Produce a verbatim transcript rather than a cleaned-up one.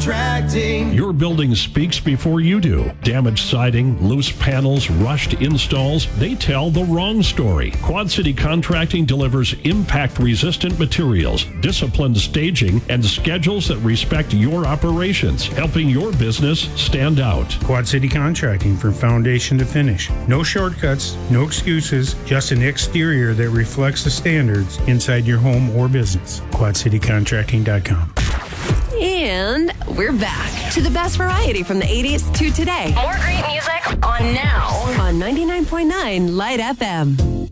Contracting. Your building speaks before you do. Damaged siding, loose panels, rushed installs, they tell the wrong story. Quad City Contracting delivers impact-resistant materials, disciplined staging, and schedules that respect your operations, helping your business stand out. Quad City Contracting from foundation to finish. No shortcuts, no excuses, just an exterior that reflects the standards inside your home or business. quad city contracting dot com. And we're back to the best variety from the eighties to today. More great music on now. On ninety-nine point nine Light F M.